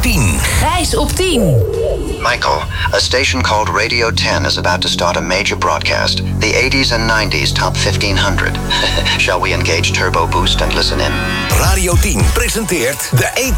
10. Gijs op 10. Michael, a station called Radio 10 is about to start a major broadcast. The 80s and 90s Top 1500. Shall we engage Turbo Boost and listen in? Radio 10 presenteert de